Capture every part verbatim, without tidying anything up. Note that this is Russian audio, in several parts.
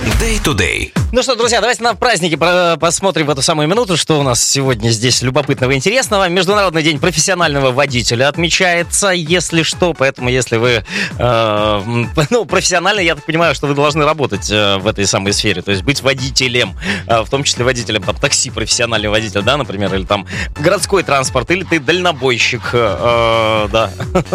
Day to day. Ну что, друзья, давайте на праздники посмотрим в эту самую минуту, что у нас сегодня здесь любопытного и интересного. Международный день профессионального водителя отмечается, если что. Поэтому, если вы э, ну, профессионально, я так понимаю, что вы должны работать э, в этой самой сфере. То есть быть водителем, э, в том числе водителем там, такси, профессиональный водитель, да, например, или там городской транспорт, или ты дальнобойщик, э, да.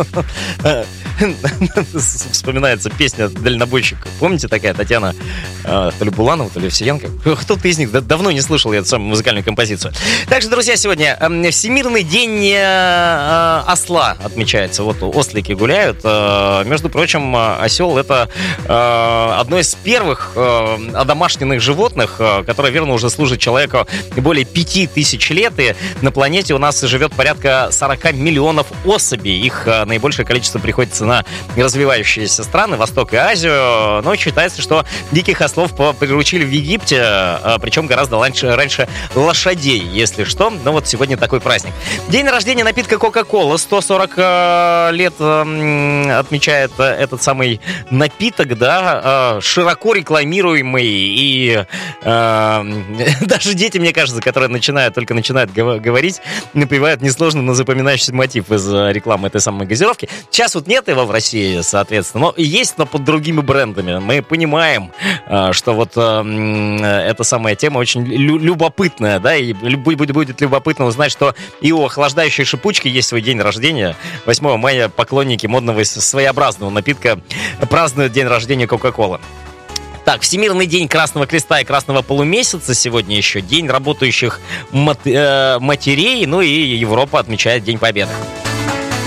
Вспоминается песня «Дальнобойщик». Помните, такая Татьяна э, то ли Буланова, то ли Овсиенко? Кто-то из них, да, давно не слышал я эту самую музыкальную композицию. Также, друзья, сегодня э, Всемирный день э, осла отмечается. Вот ослики гуляют. Э, между прочим, осел — это э, одно из первых э, одомашненных животных, э, которое, верно, уже служит человеку более пяти тысяч лет. И на планете у нас живет порядка сорок миллионов особей. Их э, наибольшее количество приходится на развивающиеся страны, Восток и Азию. Но считается, что диких ослов приручили в Египте, причем гораздо раньше, раньше лошадей, если что. Но вот сегодня такой праздник. День рождения напитка Кока-Кола. сто сорок лет отмечает этот самый напиток, да, широко рекламируемый. И э, даже дети, мне кажется, которые начинают, только начинают говорить, напевают несложно, но запоминающийся мотив из рекламы этой самой газировки. Сейчас вот нет его в России, соответственно, но есть, но под другими брендами. Мы понимаем, что вот эта самая тема очень лю- любопытная, да, и будет, будет любопытно узнать, что и у охлаждающей шипучки есть свой день рождения. восьмого мая поклонники модного и своеобразного напитка празднуют день рождения Кока-Колы. Так, Всемирный день Красного Креста и Красного Полумесяца сегодня еще. День работающих мат- э, матерей. Ну и Европа отмечает День Победы.